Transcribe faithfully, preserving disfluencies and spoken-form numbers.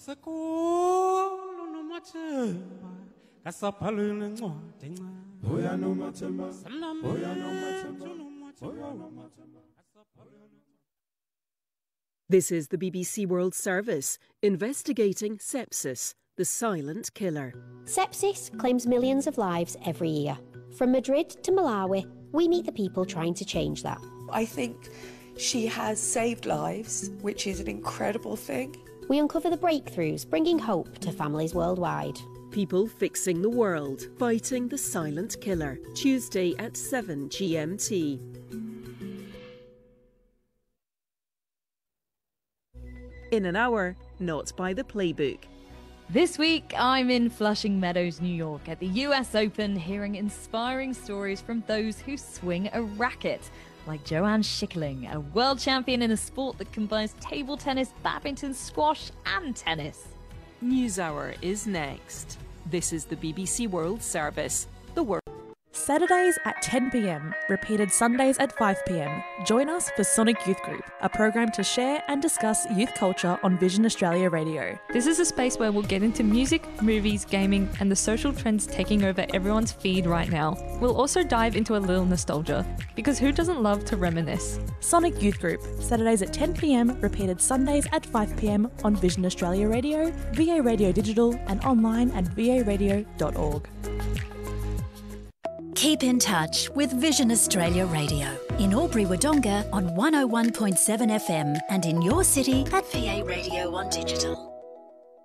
This is the B B C World Service, investigating sepsis, the silent killer. Sepsis claims millions of lives every year. From Madrid to Malawi, we meet the people trying to change that. I think she has saved lives, which is an incredible thing. We uncover the breakthroughs, bringing hope to families worldwide. People Fixing the World, Fighting the Silent Killer. Tuesday at seven G M T. In an hour, Not by the Playbook. This week, I'm in Flushing Meadows, New York at the U S Open, hearing inspiring stories from those who swing a racket. Like Joanne Schickling, a world champion in a sport that combines table tennis, badminton, squash and tennis. NewsHour is next. This is the B B C World Service. The world. Saturdays at ten p m, repeated Sundays at five p m. Join us for Sonic Youth Group, a program to share and discuss youth culture on Vision Australia Radio. This is a space where we'll get into music, movies, gaming, and the social trends taking over everyone's feed right now. We'll also dive into a little nostalgia, because who doesn't love to reminisce? Sonic Youth Group, Saturdays at ten p m, repeated Sundays at five p m on Vision Australia Radio, V A Radio Digital, and online at v a radio dot org. Keep in touch with Vision Australia Radio in Albury-Wodonga on one oh one point seven F M and in your city at V A Radio on Digital.